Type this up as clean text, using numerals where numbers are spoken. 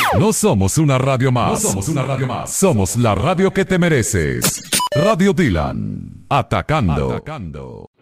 No somos una radio más. No somos una radio más. Somos la radio que te mereces. Radio Dylan. Atacando.